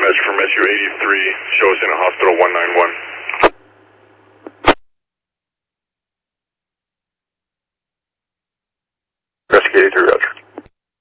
Mesh from SU-83, show us in a hospital 191. Rescue 83, roger.